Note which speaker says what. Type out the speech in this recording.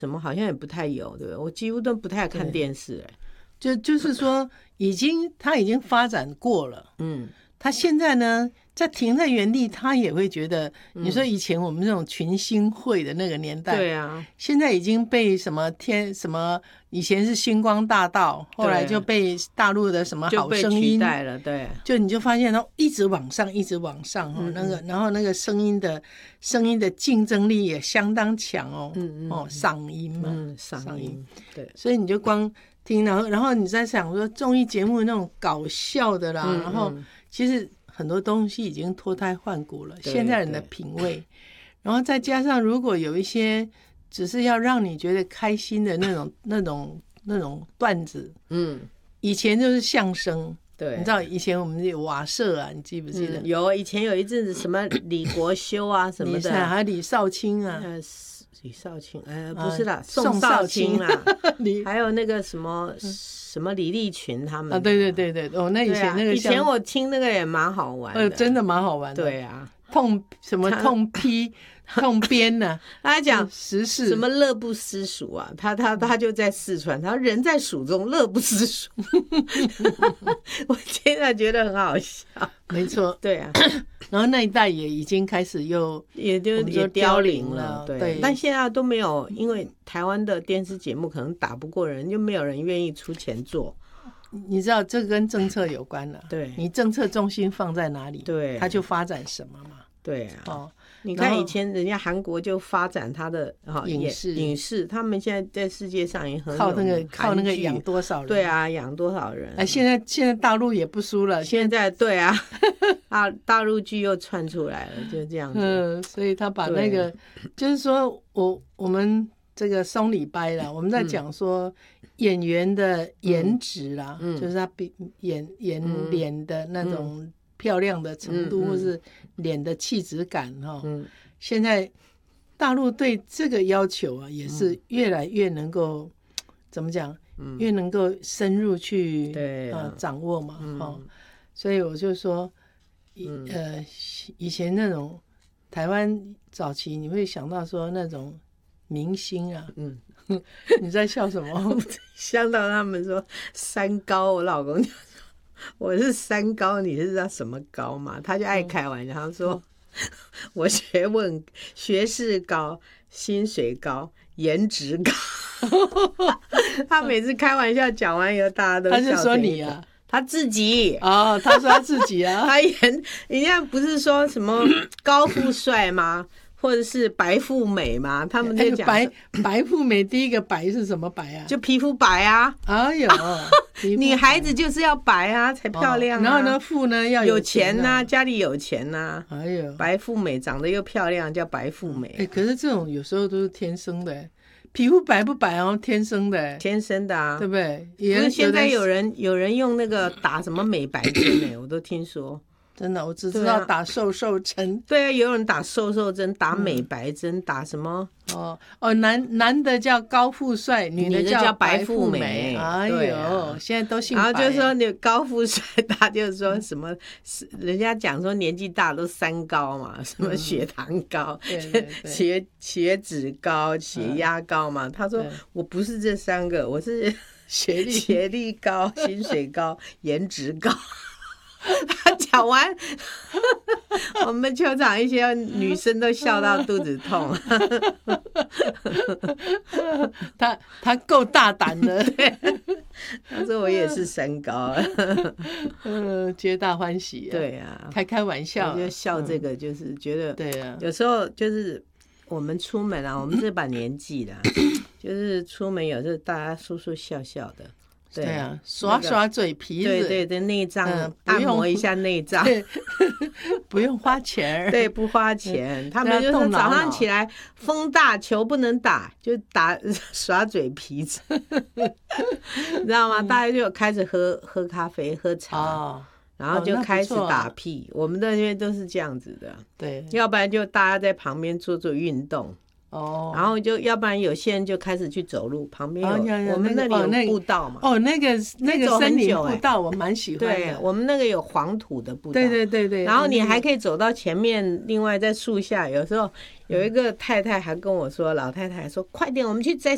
Speaker 1: 什么好像也不太有，对不对？我几乎都不太看电视，
Speaker 2: 就是说他已经发展过了，他现在呢在停在原地，他也会觉得，你说以前我们这种群星会的那个年代，
Speaker 1: 对啊，
Speaker 2: 现在已经被什么以前是星光大道，后来就被大陆的什么好声音
Speaker 1: 取代了，对，
Speaker 2: 就你就发现它一直往上，一直往上然后那个声音的竞争力也相当强嗓音嘛，
Speaker 1: 嗓音，对，
Speaker 2: 所以你就光听，然后你在想说综艺节目那种搞笑的啦，然后其实很多东西已经脱胎换骨了，现在人的品味，然后再加上如果有一些只是要让你觉得开心的那种段子，以前就是相声，对，你知道以前我们有瓦舍啊，你记不记得？
Speaker 1: 有，以前有一阵子什么李国修啊什么的，
Speaker 2: 还有李少卿啊。
Speaker 1: 李少卿，不是啦，宋少卿啦，还有那个什么李立群他们
Speaker 2: 对，那以前那个
Speaker 1: 以前我听那个也蛮好玩的，
Speaker 2: 真的蛮好玩的，
Speaker 1: 对啊，
Speaker 2: 痛批痛编呢，
Speaker 1: 他讲
Speaker 2: 时事
Speaker 1: 什么乐不思蜀啊，他就在四川，他说人在蜀中乐不思蜀，我现在觉得很好笑，
Speaker 2: 没错，
Speaker 1: 对啊，
Speaker 2: 然后那一代也已经开始也
Speaker 1: 凋零了，
Speaker 2: 对，
Speaker 1: 但现在都没有，因为台湾的电视节目可能打不过人，就没有人愿意出钱做。
Speaker 2: 你知道这跟政策有关了，
Speaker 1: 对，
Speaker 2: 你政策重心放在哪里，
Speaker 1: 对，
Speaker 2: 它就发展什么嘛，
Speaker 1: 对啊，你看以前人家韩国就发展他的影视，他们现在在世界上也很
Speaker 2: 靠那个养多少人，
Speaker 1: 对啊，养多少人，
Speaker 2: 现在大陆也不输了，
Speaker 1: 现在对啊，大陆剧又窜出来了，就这样子，
Speaker 2: 所以他把那个就是说我们这个松里掰了，我们在讲说演员的颜值啦，就是他演脸的那种漂亮的程度，或是脸的气质感现在大陆对这个要求啊，也是越来越能够怎么讲，越能够深入去掌握嘛，所以我就说，以前那种台湾早期，你会想到说那种明星啊，你在笑什么？
Speaker 1: 想到他们说三高，我老公就说我是三高，你是知道什么高吗？他就爱开玩笑，他说我学识高，薪水高，颜值高。他每次开玩笑讲完以后，大家都笑。
Speaker 2: 他就说你啊，
Speaker 1: 他自己
Speaker 2: 他说他自己啊，
Speaker 1: 人家不是说什么高富帅吗？或者是白富美嘛，他们在讲
Speaker 2: 白富美，第一个白是什么白啊？
Speaker 1: 就皮肤白啊！
Speaker 2: 哎呦，
Speaker 1: 女孩子就是要白啊，才漂亮啊。
Speaker 2: 然后呢，富呢要
Speaker 1: 有钱啊，家里有钱啊。
Speaker 2: 哎呦，
Speaker 1: 白富美长得又漂亮，叫白富美。
Speaker 2: 可是这种有时候都是天生的，皮肤白不白天生的，
Speaker 1: 天生的啊，
Speaker 2: 对不对？
Speaker 1: 不是现在有人用那个打什么美白针我都听说。
Speaker 2: 真的，我只知道打瘦瘦针。
Speaker 1: 对啊，有人打瘦瘦针，打美白针，打什么？
Speaker 2: 男的叫高富帅，女的叫白富美。哎呦，现在都姓白。
Speaker 1: 然后就说你高富帅，他就说什么，人家讲说年纪大都三高嘛，什么血糖高、血脂高、血压高嘛。他说我不是这三个，我是学历高、薪水高、颜值高。他讲完，我们球场一些女生都笑到肚子痛。
Speaker 2: 他够大胆的，
Speaker 1: 他说我也是三高，
Speaker 2: 皆大欢喜。
Speaker 1: 对啊，
Speaker 2: 开玩笑，
Speaker 1: 我就笑这个，就是觉得，
Speaker 2: 对啊，
Speaker 1: 有时候就是我们出门啊，我们这把年纪了，就是出门有时候大家说说笑笑的。
Speaker 2: 对啊，刷嘴皮子，
Speaker 1: 对，内脏按摩一下内脏，
Speaker 2: 不用花钱，
Speaker 1: 对，不花钱。他们就是早上起来风大球不能打，就耍嘴皮子，你知道吗？大家就开始喝咖啡、喝茶，然后就开始打屁。我们那边都是这样子的，
Speaker 2: 对，
Speaker 1: 要不然就大家在旁边做运动。然后就要不然有些人就开始去走路，旁边我们那里有步道嘛。
Speaker 2: 那个森林步道我蛮喜欢的。
Speaker 1: 对，我们那个有黄土的步道。
Speaker 2: 对。
Speaker 1: 然后你还可以走到前面，另外在树下，有时候有一个太太还跟我说，老太太说：“快点，我们去摘